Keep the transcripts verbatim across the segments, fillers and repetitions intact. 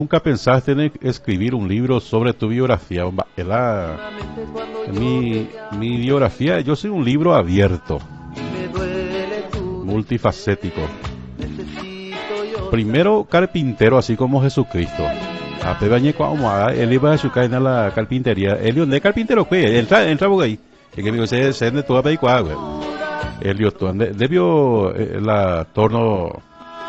¿Nunca pensaste en escribir un libro sobre tu biografía? Ba- La, mi, mi biografía, yo soy un libro abierto, multifacético. Primero carpintero, así como Jesucristo. A pebañe como a él iba a su caída en la carpintería. Él de carpintero fue, entra, entra por ahí. Es que me dice, se de toda peicua, güey. Él debió eh, la torno,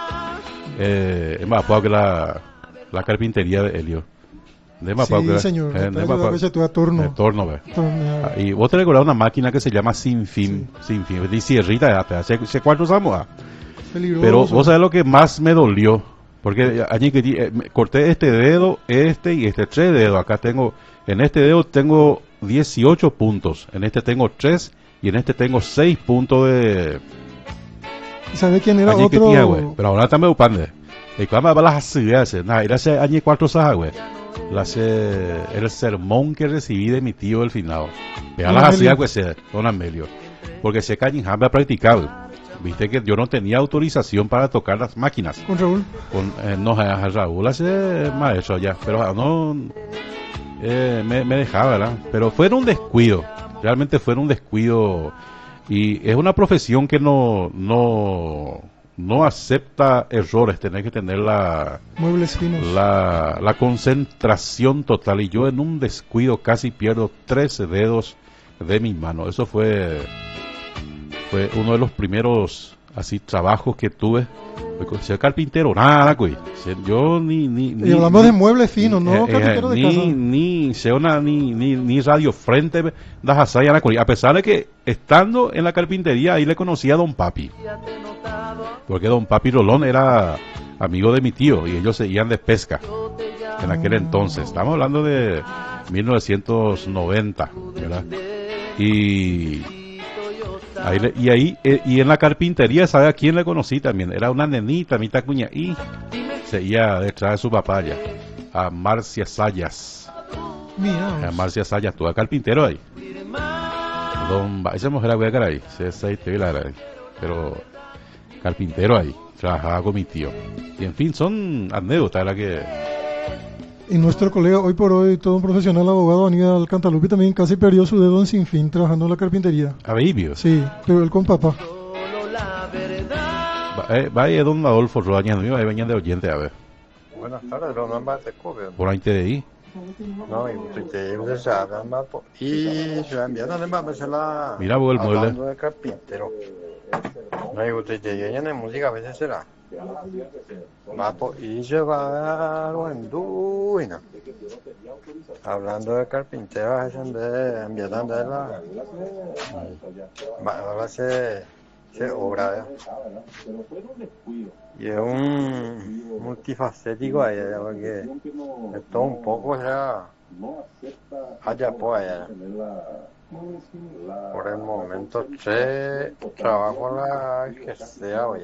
eh, más poco que la, la carpintería de Helio. De más Sí, poco que señor. eh, Eh, de más a veces tú a turno. de torno, ve. Tornear. Ah, y vos te recordás una máquina que se llama Sin Fin, Sin Fin, dice Rita, hace, hace cuatro años. Peligroso. Pero vos sabés lo que más me dolió, porque allí que eh, me corté este dedo, este y este tres dedos. Acá tengo, en este dedo tengo dieciocho puntos, en este tengo tres y en este tengo seis puntos de. ¿Y ¿Sabe quién era Allí que otro? tía, güey. Pero ahora también upande. Y cuando va las hace, nada, era hace año cuatro sajas, güey. La hace el sermón que recibí de mi tío del finado. Pero Don las hacía, Amelio. güey, se- don Amelio. Porque se cañinjamba ha practicado. Viste que yo no tenía autorización para tocar las máquinas. Con Raúl. Con, eh, no, a Raúl hace maestro ya, pero ah, no eh, me, me dejaba, ¿verdad? Pero fue un descuido, realmente fue un descuido y es una profesión que no no no acepta errores, tenés que tener la Muebles finos. la, la concentración total y yo en un descuido casi pierdo trece dedos de mi mano. Eso fue fue uno de los primeros así trabajos que tuve. Ser carpintero, nada, güey. Ser- Yo ni ni, Y ni hablamos ni- de muebles finos, no eh, carpintero eh, de ni, casa. ni sea una ni, ni, ni radio frente das asaya na Corea. A pesar de que estando en la carpintería ahí le conocí a Don Papi. Porque Don Papi Rolón era amigo de mi tío y ellos seguían de pesca en aquel entonces. Estamos hablando de mil novecientos noventa, ¿verdad? Y ahí le- y ahí eh, y en la carpintería, ¿sabe a quién le conocí también? Era una nenita, mitad cuña, y seguía detrás de su papá ya, a Marcia Sayas. A Mira. Marcia Sayas, tú a carpintero ahí. Don, Ba- esa mujer la ahí, se se- te la ahí. Pero carpintero ahí, trabajaba con mi tío. Y en fin, son anécdotas la que Y nuestro colega, hoy por hoy, todo un profesional abogado, Aníbal Cantalupi, también casi perdió su dedo en Sin Fin trabajando en la carpintería. Abeibio. Sí, pero él con papá. Va, eh, va ahí don Adolfo Roaña, mío, ahí venían de oyente a ver. Buenas tardes, los nombres de Cuba. Por ahí te de No, y usted te lleva esa dama po- y se envía a la la Mira, vos, el mueble. hablando de carpintero. No, y usted te llena de música a veces será. Va po- y se va a Guanduina. Hablando de carpintero, a veces de enviar a la va ahora se se obra, ¿eh? Y es un multifacético ahí, ¿eh? Porque de todo un poco, o sea, allá pues allá. Por el momento, che, trabajo la que sea, oye.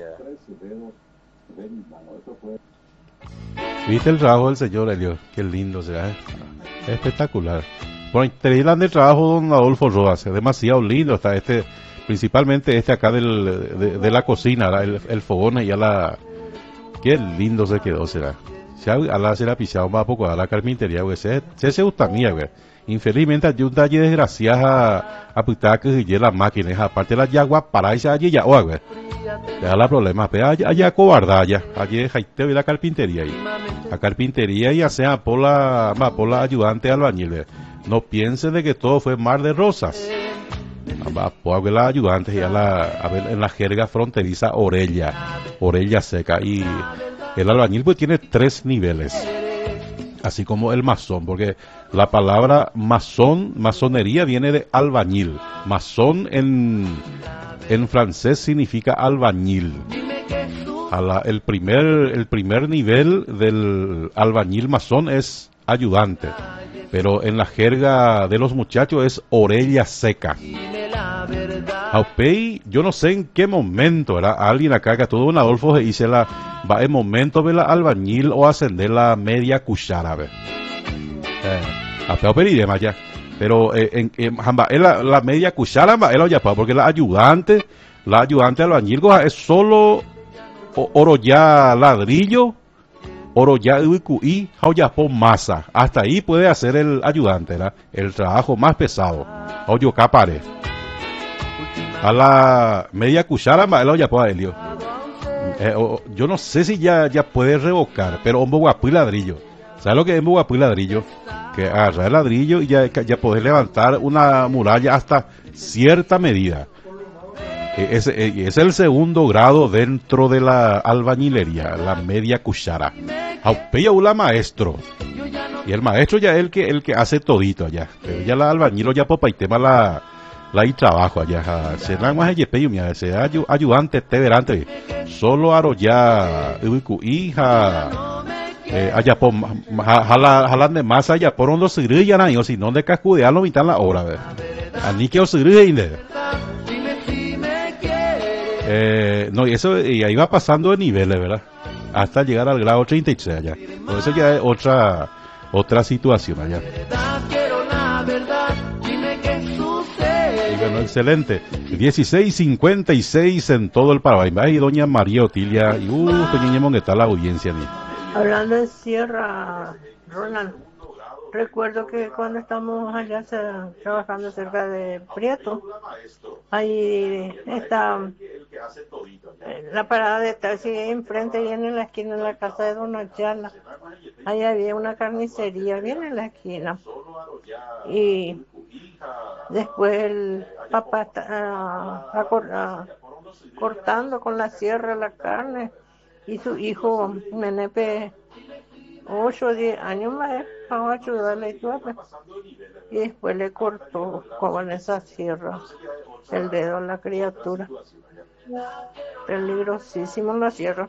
¿Viste el trabajo del señor Helio? Qué lindo será, ¿eh? Espectacular. Bueno, interesante el trabajo de don Adolfo Rodas, es demasiado lindo. Está este, principalmente este acá del, de, de la cocina, la- el, el fogón y a la. Qué lindo se quedó, será. Se ha a la será pisado más poco a la carpintería, güey. Se se se gusta mía, güey. Infelizmente, hay un talle desgraciada a putar que se la máquina, es aparte la yagua para esa allí ya, oh, güey. Le da la problema, pero allá, allá cobardá, allá, allí jaiteo y la carpintería ahí. La carpintería ya sea por la, ma, por la ayudante albañil, eh. No piensen de que todo fue mar de rosas. Va, pues la ayudante y a la, a ver, en la jerga fronteriza orella, orella seca. Y el albañil pues tiene tres niveles, así como el masón, porque la palabra masón, masonería viene de albañil. Masón en, en francés significa albañil. A la- el primer el primer nivel del albañil masón es ayudante, pero en la jerga de los muchachos es orella seca. Aupei, yo no sé en qué momento era alguien acá que todo un Adolfo se hice la va en momento de la albañil o ascender la media cuchara, ve. Eh, Aupei pediré más ya. Pero eh, en, en, jamba, en la, la media cuchara ma, era ya pa, porque la ayudante, la ayudante albañil goja, es solo o- oro ya ladrillo oro ya y hauyapo masa. Hasta ahí puede hacer el ayudante, ¿verdad? El trabajo más pesado. Oyo capare. A la media cuchara más el oyapo a Helio. Eh, o, yo no sé si ya, ya puede revocar, pero un guapo y ladrillo. ¿Sabes lo que es un guapo y ladrillo? Que agarrar el ladrillo y ya, ya poder levantar una muralla hasta cierta medida. Eh, es, eh, es el segundo grado dentro de la albañilería, la media cuchara. Aupeya una maestro. Y el maestro ya es el que, el que hace todito allá. Pero ya la albañilo ya popa y tema la... la y trabajo allá, se dan más de mía, ese ayudante te verante, solo aro ya, hija, eh, allá por, jalan de más allá por donde se grilla, o si no de cascudearlo mitad la hora, ani que os grille, eh, no, y eso, y ahí va pasando de niveles, ¿verdad? Hasta llegar al grado treinta y seis allá, por eso ya es otra, otra situación allá. Bueno, excelente. dieciséis cincuenta y seis en todo el Paraguay. Y doña María Otilia. Y uh, doña ¿qué tal la audiencia? Ni? Hablando de Sierra, Roland, recuerdo que cuando estamos allá se, trabajando cerca de Prieto, ahí está la parada de taxi enfrente, bien en la esquina de la casa de Don Ayala. Ahí había una carnicería, bien en la esquina. Y después el papá está uh, uh, cortando con la sierra la carne y su hijo Menepe ocho o diez años más para ayudarle y después le cortó con esa sierra el dedo a la criatura. Peligrosísimo la sierra.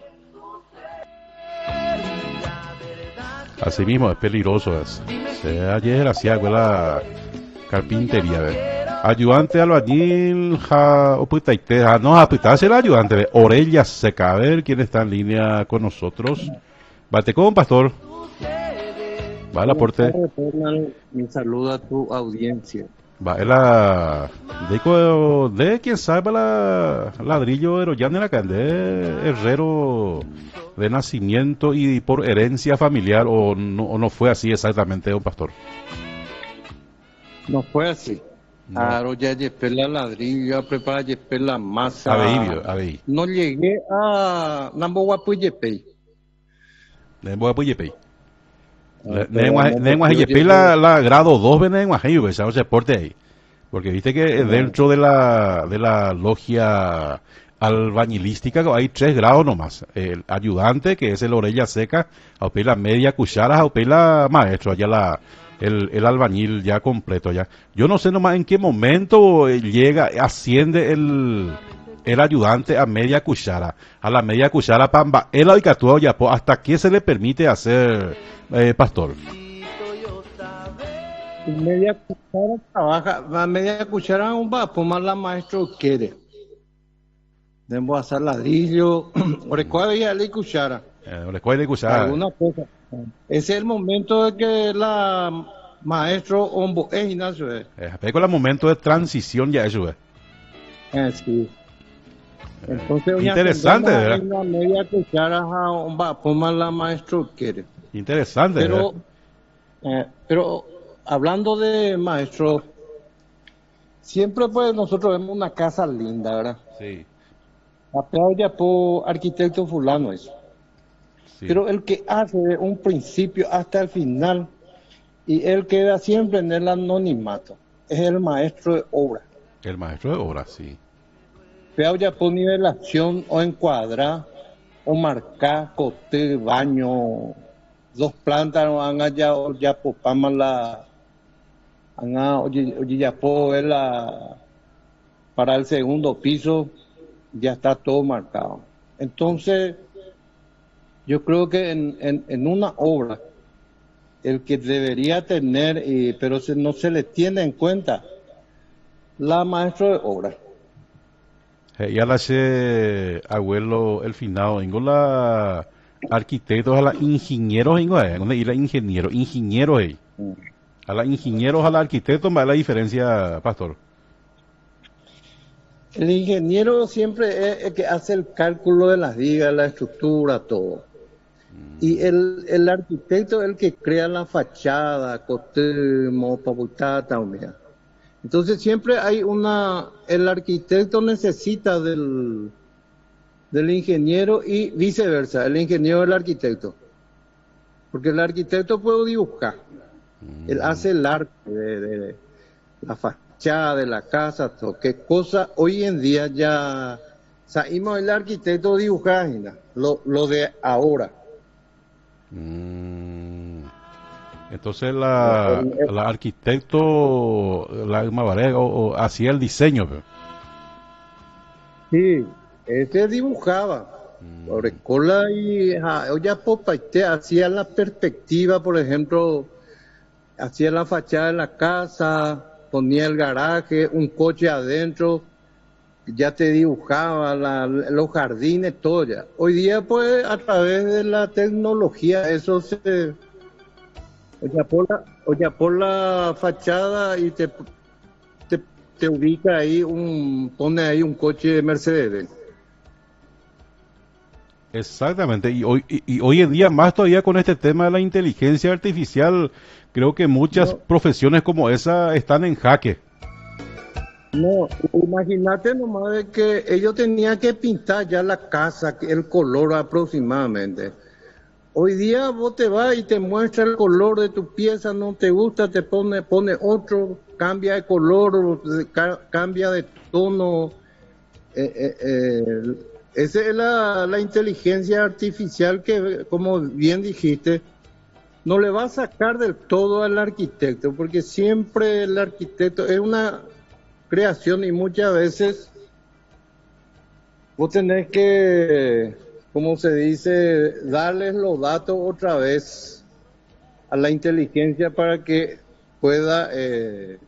Así mismo es peligroso. Es. Se ayer hacía la carpintería, ¿ver? Ayudante albañil, ja, opitaite, ja, no, apitarse el ayudante, ¿ver? Orella seca, a ver quién está en línea con nosotros. Bate con pastor. Va el aporte. Mi saludo a tu audiencia. Va la de, de quien sabe la ladrillo de la de herrero de nacimiento y por herencia familiar, o no, o no fue así exactamente, don pastor. No fue así. No. Aro ya llevé la ladrillo, prepara llevé la masa. A ver, a ver. No llegué a Namboguapu Yepey. Namboguapu Yepey. Nengua Yepey la, la grado dos de Nengua Yepey, ese deporte ahí. Porque viste que dentro de la de la logia albañilística hay tres grados nomás. El ayudante, que es el orella seca, a la media cuchara, a la maestro, allá la el, el albañil ya completo ya. Yo no sé nomás en qué momento llega, asciende el el ayudante a media cuchara, a la media cuchara pamba, el alcatúa ya, hasta qué se le permite hacer, eh, pastor. Media cuchara trabaja, la media cuchara un va, pues más la maestro quiere. Debemos hacer ladrillo, orecuá y la cuchara. Orecuá y cuchara. Alguna cosa. Ese es el momento de que la maestro ombo es Ignacio. Eh, con el momento de transición ya eso es. Eh, sí. Entonces, interesante, ¿verdad? La media cuchara va, pues más la maestro quiere. Interesante, pero, eh, pero hablando de maestro, siempre pues nosotros vemos una casa linda, ¿verdad? Sí. Ya por arquitecto fulano eso. Sí. Pero el que hace de un principio hasta el final y él queda siempre en el anonimato es el maestro de obra. El maestro de obra, sí. Pero ya por nivelación o encuadrar o marcar cote, baño, dos plantas no han allá ya por pama la han oye ya por la para el segundo piso ya está todo marcado. Entonces yo creo que en, en, en una obra el que debería tener eh, pero se, no se le tiene en cuenta la maestra de obra. Ya la sé abuelo el finado en la arquitectos a la ingenieros en donde ir a ingeniero ingeniero ahí a la ingenieros a la arquitectos más la diferencia, pastor. El ingeniero siempre es el que hace el cálculo de las vigas, la estructura, todo. Y el, el arquitecto es el que crea la fachada, costemo, paputata, mira. Entonces siempre hay una, el arquitecto necesita del, del ingeniero y viceversa, el ingeniero del arquitecto. Porque el arquitecto puede dibujar, mm. él hace el arte de, de, de la fachada de la casa, todo. Qué cosa hoy en día ya salimos el arquitecto dibujar, lo, lo de ahora. Mm. Entonces la, la arquitecto, la Irma Varela, o, o hacía el diseño. Pero. Sí, este dibujaba. Mm. Orecola y ya popa, este hacía la perspectiva, por ejemplo, hacía la fachada de la casa, ponía el garaje, un coche adentro, ya te dibujaba la, los jardines, todo ya. Hoy día, pues, a través de la tecnología, eso se... O ya por la, o ya por la fachada y te, te, te ubica ahí, un pone ahí un coche Mercedes. Exactamente, y hoy, y, y hoy en día más todavía con este tema de la inteligencia artificial, creo que muchas no, profesiones como esa están en jaque. No, imagínate nomás de que ellos tenían que pintar ya la casa, el color aproximadamente. Hoy día vos te vas y te muestra el color de tu pieza, no te gusta, te pone, pone otro, cambia de color, cambia de tono. Eh, eh, eh, esa es la, la inteligencia artificial que, como bien dijiste, no le va a sacar del todo al arquitecto, porque siempre el arquitecto es una creación y muchas veces vos tenés que, como se dice, darles los datos otra vez a la inteligencia para que pueda eh,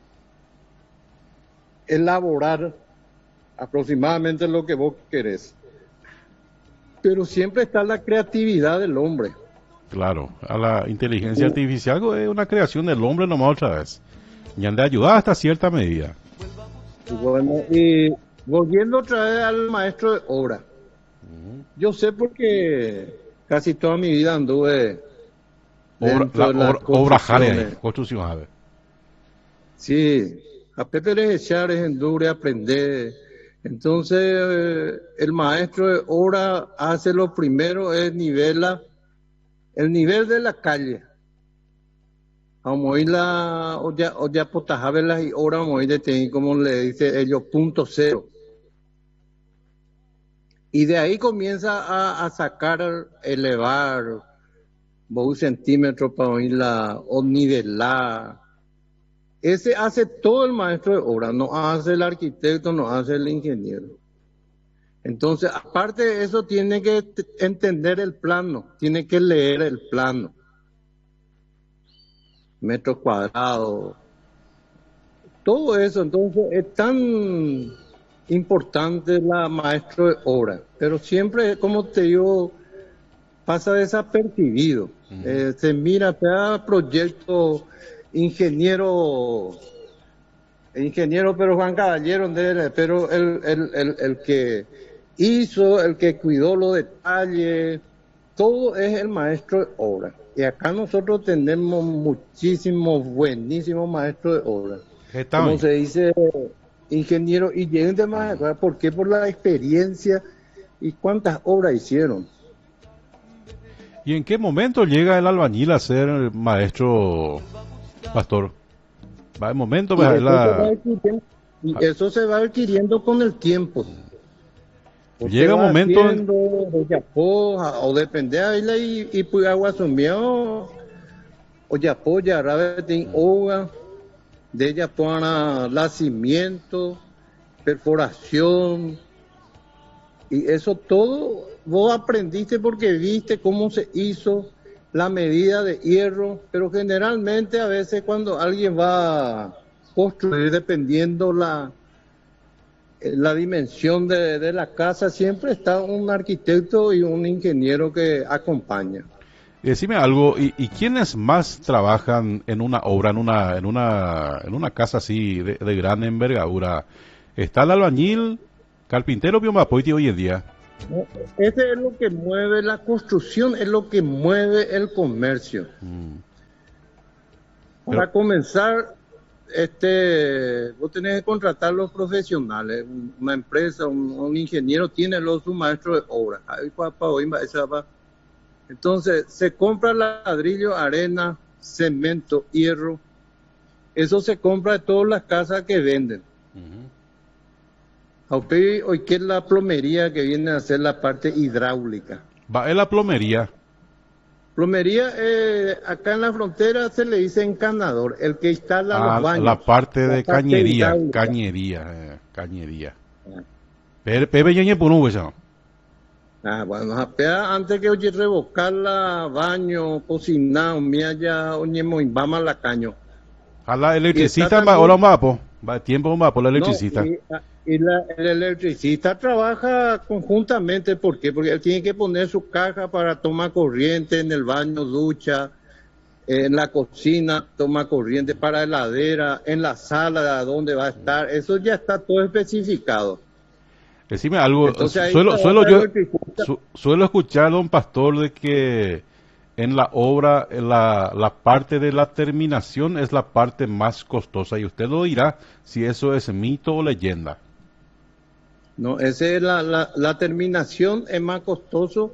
elaborar aproximadamente lo que vos querés. Pero siempre está la creatividad del hombre. Claro, a la inteligencia sí. artificial es una creación del hombre nomás otra vez. Y han de ayudar hasta cierta medida. Bueno, y volviendo otra vez al maestro de obra. Uh-huh. Yo sé porque casi toda mi vida anduve obra, la, de obra, obra jare, construcción jare. Sí, a Pepe le echares endure aprender. Entonces eh, el maestro de obra hace lo primero, es nivela el nivel de la calle. Vamos a ir la o ya o ya potajabelas y ahora vamos a ir de como le dice ellos punto cero. Y de ahí comienza a, a sacar, elevar un centímetro para oír la o nivelar. Ese hace todo el maestro de obra, no hace el arquitecto, no hace el ingeniero. Entonces, aparte de eso, tiene que t- entender el plano, tiene que leer el plano. Metros cuadrados, todo eso. Entonces, es tan importante la maestro de obra, pero siempre, como te digo, pasa desapercibido. Uh-huh. Eh, se mira, se da proyectos. Ingeniero, ingeniero, pero Juan Caballero, pero el, el, el, el que hizo, el que cuidó los detalles, todo es el maestro de obra. Y acá nosotros tenemos muchísimos, buenísimos maestros de obra. Como bien. Se dice, ingeniero, y llegan de más, ¿por qué? Por la experiencia y cuántas obras hicieron. ¿Y en qué momento llega el albañil a ser maestro? Pastor, va el momento, y, va eso la... y eso se va adquiriendo con el tiempo. O llega un momento haciendo, o, ya, o depende de y, y pues agua sumió o ya apoya rabetin hoga de ella para nacimiento, perforación, y eso todo vos aprendiste porque viste cómo se hizo la medida de hierro, pero generalmente a veces cuando alguien va a construir, dependiendo la la dimensión de, de la casa, siempre está un arquitecto y un ingeniero que acompaña. Decime algo, ¿y, y quiénes más trabajan en una obra, en una en una en una casa así de, de gran envergadura? ¿Está el albañil, carpintero, biomapoiti hoy en día? No, ese es lo que mueve la construcción, es lo que mueve el comercio. Mm. Para Pero- comenzar, este, vos tenés que contratar los profesionales, un- una empresa, un, un ingeniero tiene los su maestro de obra. Ahí pa- pa- hoy va- esa va. Entonces, se compra ladrillo, arena, cemento, hierro. Eso se compra de todas las casas que venden. Ujú. Hoy, hoy que es la plomería que viene a hacer la parte hidráulica. Va en la plomería. Plomería, eh, acá en la frontera se le dice encanador, el que instala Ah, los baños. la parte la de parte cañería, hidráulica. cañería, eh, cañería. Pe- Pepe Ñeñe Punú, pues, ¿no? Ah, bueno, apea antes que oye revocar la baño, cocinar, mía ya oye vamos la caño. A la electricista, está va, también- ahora va, po. Va tiempo va por la No, electricista. y y la- el electricista trabaja conjuntamente, ¿por qué? Porque él tiene que poner su caja para tomar corriente en el baño, ducha, en la cocina, toma corriente para heladera, en la sala donde va a estar, eso ya está todo especificado. Decime algo, Entonces ahí suelo, trabaja suelo el yo, electricista. su- suelo escuchar, don Pastor, de que en la obra, en la, la parte de la terminación es la parte más costosa y usted lo dirá si eso es mito o leyenda. No, ese es la, la, la terminación es más costoso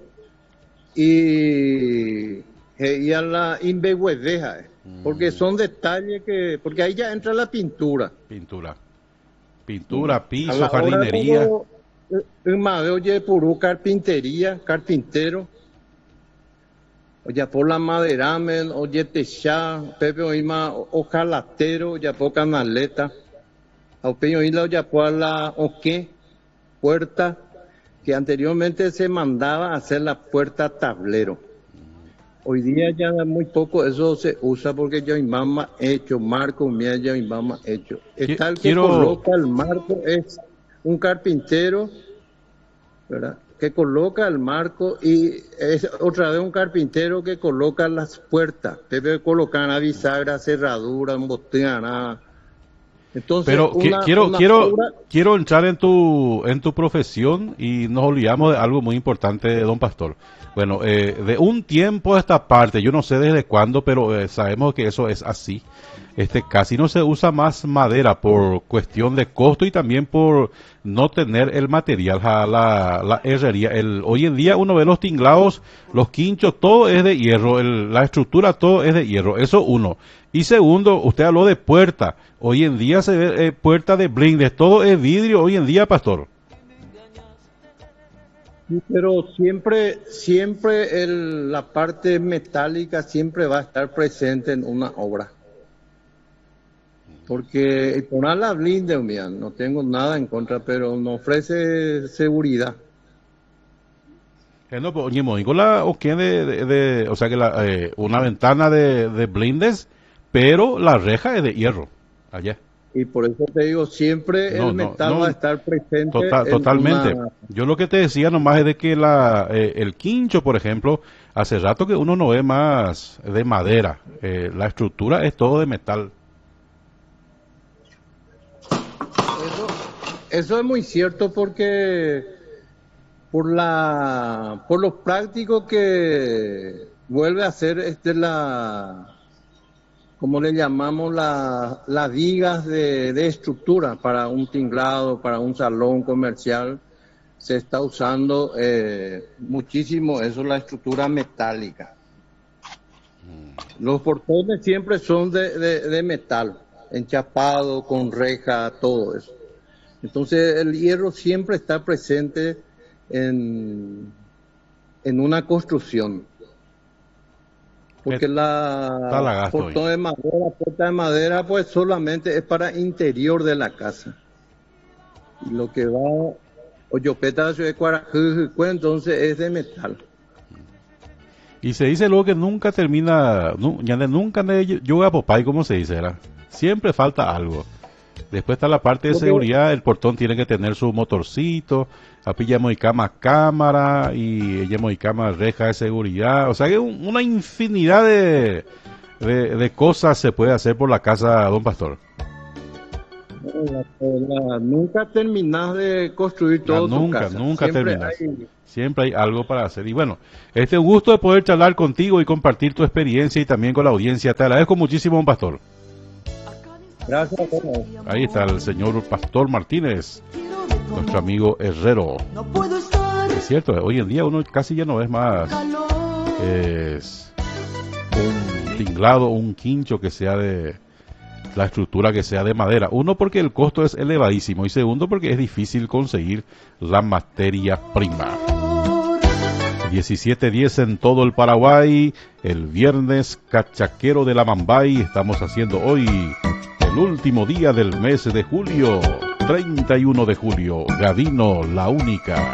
y, y a la invehuedeja, eh, porque son detalles que, porque ahí ya entra la pintura. Pintura. Pintura, A piso, la hora jardinería. como, eh, el mae, oye, puro carpintería, carpintero. Oye, por la maderamen, oye, techá, pepe oima, ojalatero, ya por canaleta. Aupeño oíla, oye, por la, o qué, puerta, que anteriormente se mandaba a hacer la puerta tablero. Hoy día ya muy poco eso se usa porque ya imama hecho, marco mía ya imama hecho. Está el que Quiero- coloca el marco, es un carpintero, ¿verdad? Que coloca el marco y es otra vez un carpintero que coloca las puertas. Debe colocar una bisagra, cerradura, un botella, nada. Entonces, Pero qui- una- quiero, una quiero, obra- quiero entrar en tu, en tu profesión y nos olvidamos de algo muy importante, don Pastor. Bueno, eh, de un tiempo a esta parte, yo no sé desde cuándo, pero eh, sabemos que eso es así. Este, casi no se usa más madera por cuestión de costo y también por no tener el material, ja, la, la herrería. El, hoy en día uno ve los tinglados, los quinchos, todo es de hierro, el- la estructura, todo es de hierro. Eso uno. Y segundo, usted habló de puerta. Hoy en día se ve eh, puerta de blindes, todo es vidrio hoy en día, Pastor. Sí, pero siempre, siempre el- la parte metálica siempre va a estar presente en una obra. Porque el poner la blinde, mira, no tengo nada en contra, pero no ofrece seguridad. Eh, no, pues, oye, Mónico, la, o, qué de, de- de- o sea que la, eh, una ventana de, de blindes, pero la reja es de hierro, allá. Y por eso te digo, siempre No, el no, metal no. va a estar presente. Total, en totalmente. una- Yo lo que te decía nomás es de que la, eh, el quincho, por ejemplo, hace rato que uno no ve más de madera. Eh, la estructura es todo de metal. Eso, eso es muy cierto porque por la por lo práctico que vuelve a ser este la como le llamamos la, las vigas de, de estructura para un tinglado, para un salón comercial, se está usando eh, muchísimo eso, la estructura metálica. Los portones siempre son de, de, de metal, enchapado, con reja, todo eso. Entonces el hierro siempre está presente en, en una construcción. Porque la Está la gasto portón de madera, la puerta de madera, pues solamente es para interior de la casa. Y lo que va, o yopeta de cuarajú, entonces es de metal. Y se dice luego que nunca termina, nu, ya de nunca de yoga popay, como se dice, ¿verdad? Siempre falta algo. Después está la parte de Porque- seguridad, el portón tiene que tener su motorcito, aquí ya y cama cámara y ya y cama reja de seguridad, o sea que un- una infinidad de, de, de cosas se puede hacer por la casa, don Pastor. La- la- nunca terminás de construir Ya, todo tu nunca, casa. nunca Siempre terminas. hay- Siempre hay algo para hacer. Y bueno, este gusto de poder charlar contigo y compartir tu experiencia y también con la audiencia. Te agradezco muchísimo, don Pastor. Gracias, bueno. Ahí está el señor Pastor Martínez, nuestro amigo herrero. Es cierto, hoy en día uno casi ya no es más es un tinglado, un quincho que sea de la estructura que sea de madera. Uno, porque el costo es elevadísimo, y segundo, porque es difícil conseguir la materia prima. diecisiete diez en todo el Paraguay, el viernes cachaquero de la Mambay. Estamos haciendo hoy el último día del mes de julio, treinta y uno de julio. Gavino, la única.